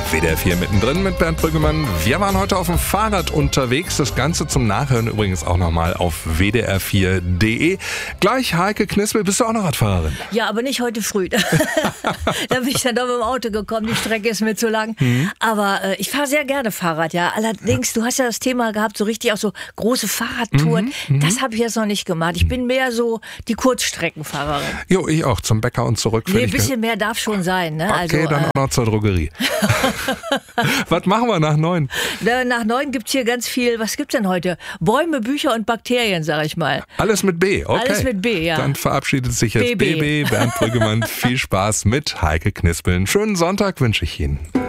WDR 4 mittendrin mit Bernd Brüggemann. Wir waren heute auf dem Fahrrad unterwegs. Das Ganze zum Nachhören übrigens auch nochmal auf wdr4.de. Gleich Heike Knispel, bist du auch noch Radfahrerin? Ja, aber nicht heute früh. Da bin ich dann doch mit dem Auto gekommen, die Strecke ist mir zu lang. Aber ich fahre sehr gerne Fahrrad, ja. Allerdings, du hast ja das Thema gehabt, so richtig auch so große Fahrradtouren. Das habe ich jetzt noch nicht gemacht. Ich bin mehr so die Kurzstreckenfahrerin. Jo, ich auch, zum Bäcker und zurück. Nee, ein bisschen mehr darf schon sein. Ne? Okay, also, dann auch noch zur Drogerie. Was machen wir nach 9? Nach 9 gibt es hier ganz viel. Was gibt's denn heute? Bäume, Bücher und Bakterien, sag ich mal. Alles mit B, okay. Alles mit B, ja. Dann verabschiedet sich jetzt BB. Bernd Brüggemann. Viel Spaß mit Heike Knispel. Einen schönen Sonntag wünsche ich Ihnen.